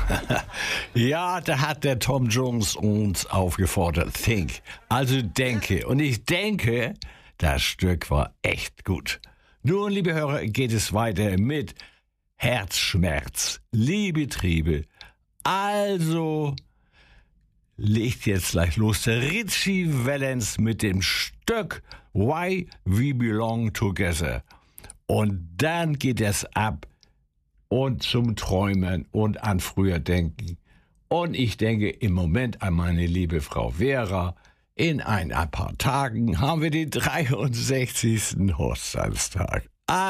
Ja, da hat der Tom Jones uns aufgefordert. Think, also denke. Und ich denke, das Stück war echt gut. Nun, liebe Hörer, geht es weiter mit Herzschmerz, Liebe Triebe. Also legt jetzt gleich los der Ritchie Valens mit dem Stück Why We Belong Together. Und dann geht es ab und zum Träumen und an früher denken. Und ich denke im Moment an meine liebe Frau Vera. In ein paar Tagen haben wir den 63. Hochzeitstag.